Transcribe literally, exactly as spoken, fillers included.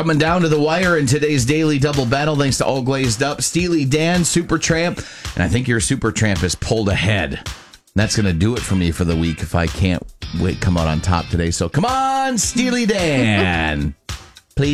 Coming down to the wire in today's Daily Double Battle, thanks to All Glazed Up, Steely Dan, Supertramp, and I think your Supertramp is pulled ahead. That's going to do it for me for the week if I can't wait come out on top today. So come on, Steely Dan.